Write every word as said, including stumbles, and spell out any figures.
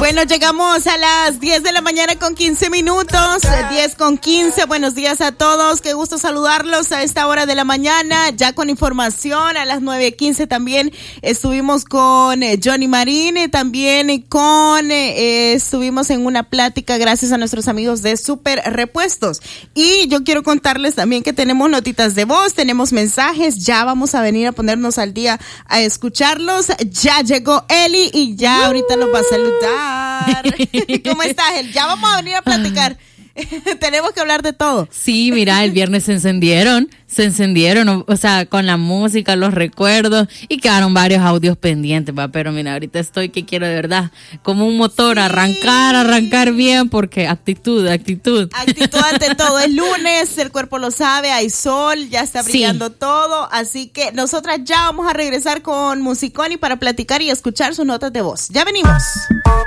Bueno, llegamos a las diez de la mañana con quince minutos, diez con quince. Buenos días a todos, qué gusto saludarlos a esta hora de la mañana, ya con información. A las nueve quince también estuvimos con Johnny Marín, también con, eh, estuvimos en una plática gracias a nuestros amigos de Super Repuestos. Y yo quiero contarles también que tenemos notitas de voz, tenemos mensajes, ya vamos a venir a ponernos al día a escucharlos. Ya llegó Eli y ya ahorita nos va a saludar. ¿Cómo estás, El? Ya vamos a venir a platicar. Tenemos que hablar de todo. Sí, mira, el viernes se encendieron, se encendieron, o, o sea, con la música, los recuerdos, y quedaron varios audios pendientes, va, pero mira, ahorita estoy que quiero de verdad, como un motor, sí. arrancar, arrancar bien, porque actitud, actitud. Actitud ante todo, es lunes, el cuerpo lo sabe, hay sol, ya está brillando sí. todo, así que nosotras ya vamos a regresar con Musiconi para platicar y escuchar sus notas de voz. Ya venimos.